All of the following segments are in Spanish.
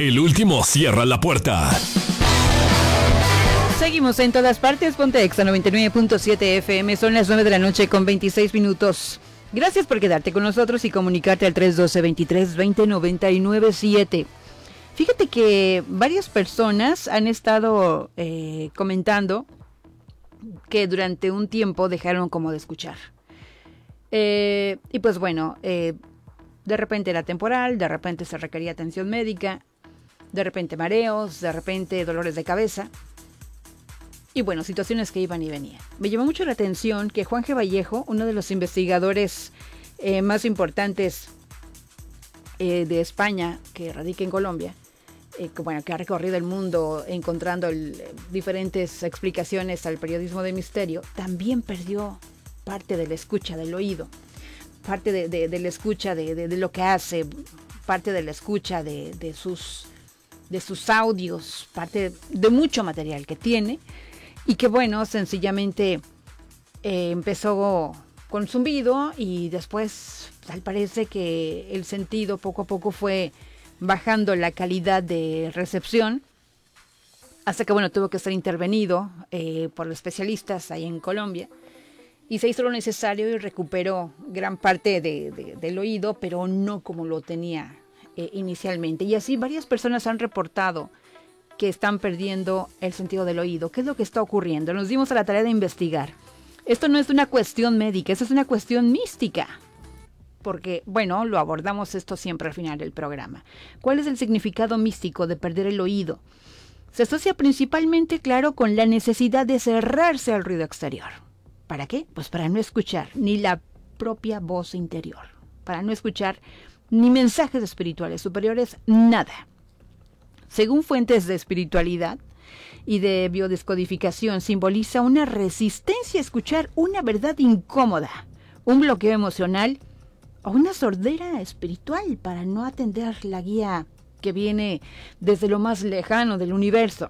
El último cierra la puerta. Seguimos en todas partes. Ponte Exa 99.7 FM. Son las 9 de la noche con 26 minutos. Gracias por quedarte con nosotros y comunicarte al 312-23-20-99-7. Fíjate que varias personas han estado comentando que durante un tiempo dejaron como de escuchar. Y pues bueno, de repente era temporal, de repente se requería atención médica, de repente mareos, de repente dolores de cabeza. Y bueno, situaciones que iban y venían. Me llamó mucho la atención que Juan G. Vallejo, uno de los investigadores más importantes de España, que radica en Colombia, que ha recorrido el mundo encontrando diferentes explicaciones al periodismo de misterio, también perdió parte de la escucha del oído, parte de la escucha de lo que hace, parte de la escucha de sus audios, parte de mucho material que tiene. Y que bueno, sencillamente empezó con zumbido y después tal parece que el sentido poco a poco fue bajando la calidad de recepción, hasta que bueno, tuvo que ser intervenido por los especialistas ahí en Colombia y se hizo lo necesario y recuperó gran parte del oído, pero no como lo tenía inicialmente. Y así varias personas han reportado que están perdiendo el sentido del oído. ¿Qué es lo que está ocurriendo? Nos dimos a la tarea de investigar. Esto no es una cuestión médica, esto es una cuestión mística. Porque, bueno, lo abordamos esto siempre al final del programa. ¿Cuál es el significado místico de perder el oído? Se asocia principalmente, claro, con la necesidad de cerrarse al ruido exterior. ¿Para qué? Pues para no escuchar ni la propia voz interior. Para no escuchar ni mensajes espirituales superiores, nada. Según fuentes de espiritualidad y de biodescodificación, simboliza una resistencia a escuchar una verdad incómoda, un bloqueo emocional o una sordera espiritual para no atender la guía que viene desde lo más lejano del universo.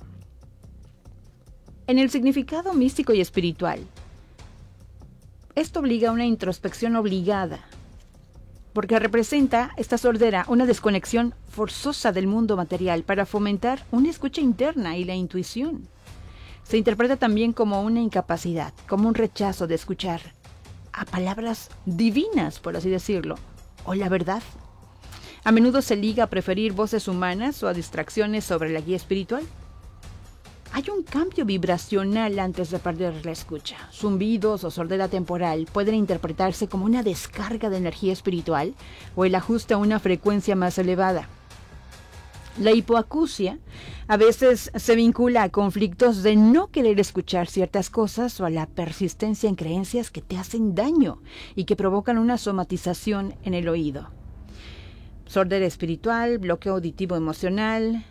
En el significado místico y espiritual, esto obliga a una introspección obligada, porque representa esta sordera una desconexión forzosa del mundo material para fomentar una escucha interna y la intuición. Se interpreta también como una incapacidad, como un rechazo de escuchar a palabras divinas, por así decirlo, o la verdad. A menudo se liga a preferir voces humanas o a distracciones sobre la guía espiritual. Hay un cambio vibracional antes de perder la escucha. Zumbidos o sordera temporal pueden interpretarse como una descarga de energía espiritual o el ajuste a una frecuencia más elevada. La hipoacusia a veces se vincula a conflictos de no querer escuchar ciertas cosas o a la persistencia en creencias que te hacen daño y que provocan una somatización en el oído. Sordera espiritual, bloqueo auditivo emocional,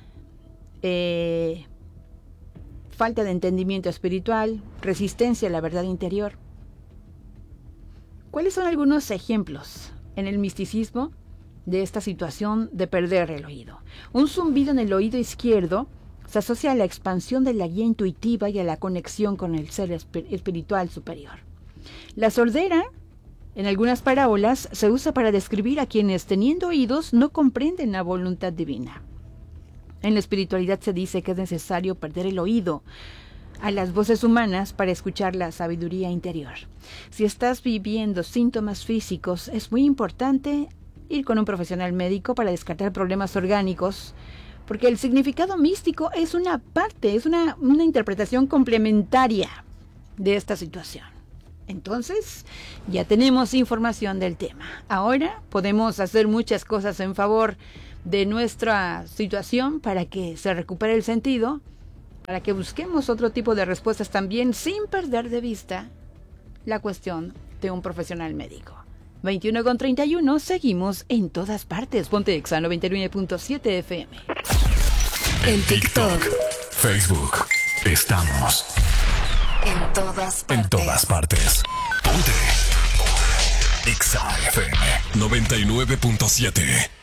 falta de entendimiento espiritual, resistencia a la verdad interior. ¿Cuáles son algunos ejemplos en el misticismo de esta situación de perder el oído? Un zumbido en el oído izquierdo se asocia a la expansión de la guía intuitiva y a la conexión con el ser espiritual superior. La sordera, en algunas parábolas, se usa para describir a quienes, teniendo oídos, no comprenden la voluntad divina. En la espiritualidad se dice que es necesario perder el oído a las voces humanas para escuchar la sabiduría interior. Si estás viviendo síntomas físicos, es muy importante ir con un profesional médico para descartar problemas orgánicos, porque el significado místico es una parte, es una interpretación complementaria de esta situación. Entonces, ya tenemos información del tema. Ahora podemos hacer muchas cosas en favor de nuestra situación para que se recupere el sentido, para que busquemos otro tipo de respuestas también sin perder de vista la cuestión de un profesional médico. 21:31, seguimos en todas partes. Ponte Exa 99.7 FM. En TikTok, Facebook, estamos en todas partes. En todas partes. Ponte Exa FM 99.7.